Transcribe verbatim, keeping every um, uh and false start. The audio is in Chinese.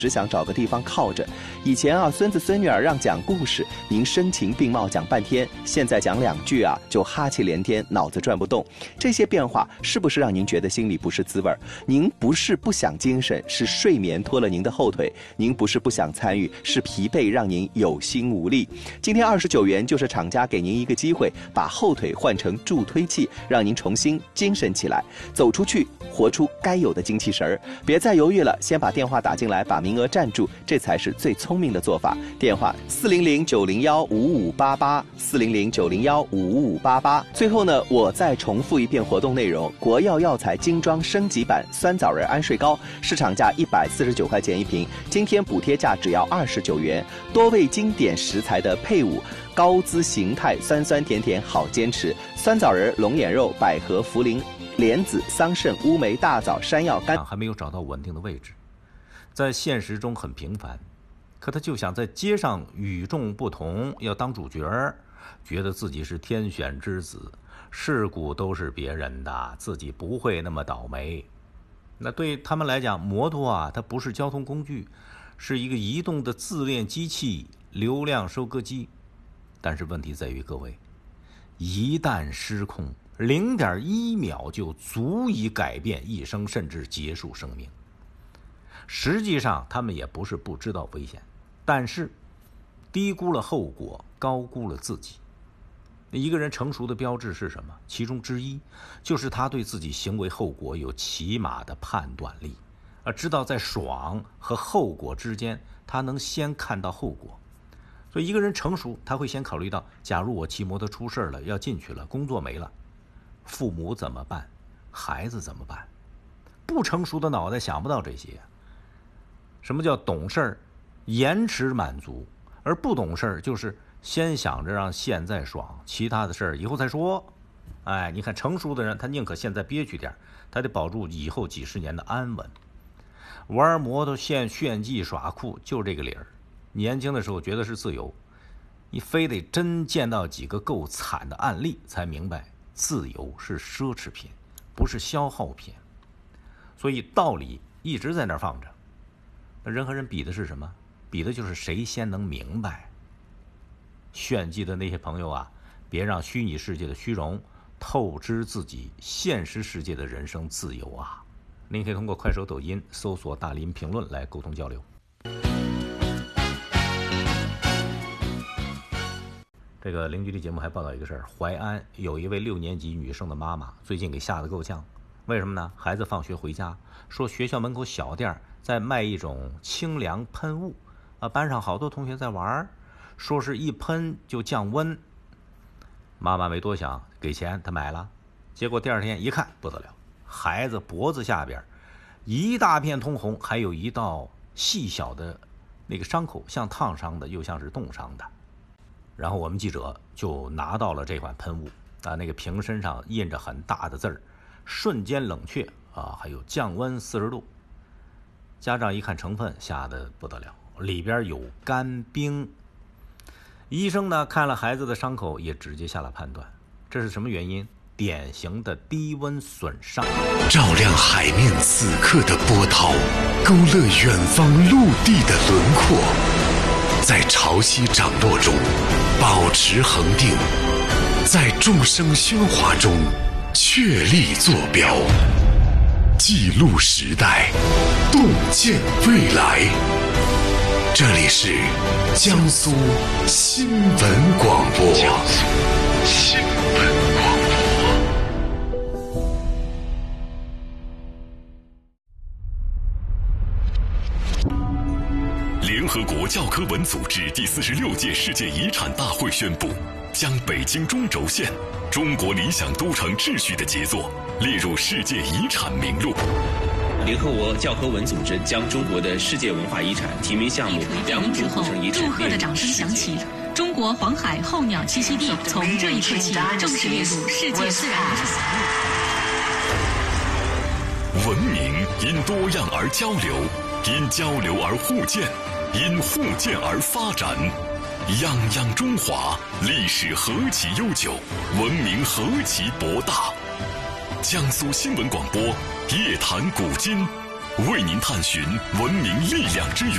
只想找个地方靠着。以前啊，孙子孙女儿让讲故事，您声情并茂讲半天，现在讲两句啊，就哈气连天，脑子转不动。这些变化是不是让您觉得心里不是滋味？您不是不想精神，是睡眠拖了您的后腿；您不是不想参与，是疲惫让您有心无力。今天二十九元就是厂家给您一个机会，把后腿换成助推器，让您重新精神起来，走出去，活出该有的精气神儿。别再犹豫了，先把电话打进来，把名额占住，这才是最聪明的做法。电话四零零九零幺五五八八，四零零九零幺五五八八。最后呢，我再重复一遍活动内容：国药药材精装升级版酸枣仁安睡膏，市场价一百四十九块钱一瓶，今天补贴价只要二十九元。多味经典食材的配伍，高姿形态，酸酸甜甜好坚持。酸枣仁、龙眼肉、百合、茯苓、莲子、桑葚、乌梅、大枣、山药、干， 还没有找到稳定的位置，在现实中很平凡，可他就想在街上与众不同，要当主角，觉得自己是天选之子，事故都是别人的，自己不会那么倒霉。那对他们来讲，摩托啊，它不是交通工具，是一个移动的自恋机器、流量收割机。但是问题在于，各位，一旦失控，零点一秒就足以改变一生，甚至结束生命。实际上，他们也不是不知道危险，但是低估了后果，高估了自己。一个人成熟的标志是什么？其中之一就是他对自己行为后果有起码的判断力，而知道在爽和后果之间，他能先看到后果。所以一个人成熟，他会先考虑到，假如我骑摩托出事了，要进去了，工作没了，父母怎么办？孩子怎么办？不成熟的脑袋想不到这些。什么叫懂事儿？延迟满足。而不懂事儿就是先想着让现在爽，其他的事儿以后再说。哎，你看成熟的人，他宁可现在憋屈点，他得保住以后几十年的安稳。玩摩托炫炫技耍酷就这个理儿。年轻的时候觉得是自由，你非得真见到几个够惨的案例，才明白自由是奢侈品，不是消耗品。所以道理一直在那儿放着。那人和人比的是什么？比的就是谁先能明白。炫技的那些朋友啊，别让虚拟世界的虚荣透支自己现实世界的人生自由啊！您可以通过快手、抖音搜索大林评论来沟通交流。这个零距离节目还报道一个事儿，淮安有一位六年级女生的妈妈最近给吓得够呛。为什么呢？孩子放学回家，说学校门口小店在卖一种清凉喷雾，啊，班上好多同学在玩，说是一喷就降温。妈妈没多想，给钱她买了。结果第二天一看不得了，孩子脖子下边一大片通红，还有一道细小的那个伤口，像烫伤的又像是冻伤的。然后我们记者就拿到了这款喷雾啊，那个瓶身上印着很大的字儿，瞬间冷却啊，还有降温四十度。家长一看成分，吓得不得了，里边有干冰。医生呢看了孩子的伤口，也直接下了判断，这是什么原因？典型的低温损伤， 照亮海面此刻的波涛，勾勒远方陆地的轮廓，在潮汐涨落中保持恒定，在众生喧哗中确立坐标，记录时代，洞见未来。这里是江苏新闻广播。江苏新闻广播。联合国教科文组织第四十六届世界遗产大会宣布，将北京中轴线、中国理想都城秩序的杰作列入世界遗产名录。 联合国教科文组织将中国的世界文化遗产提名项目良渚古城遗产祝贺的掌声响起，中国黄海候鸟栖息地从这一刻起正式列入世界自然遗产名录。文明因多样而交流，因交流而互鉴，因互鉴而发展。泱泱中华，历史何其悠久，文明何其博大。江苏新闻广播夜谈古今，为您探寻文明力量之源，